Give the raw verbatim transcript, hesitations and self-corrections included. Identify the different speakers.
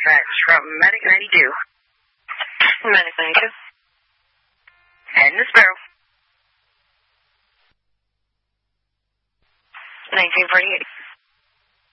Speaker 1: dispatch from Medic ninety-two.
Speaker 2: Medic ninety-two.
Speaker 1: And the Sparrow.
Speaker 2: nineteen forty-eight.